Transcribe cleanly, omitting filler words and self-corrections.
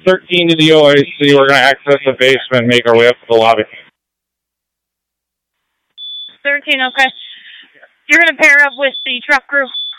13 to the OIC. We're going to access the basement and make our way up to the lobby. 13, okay. You're going to pair up with the truck crew.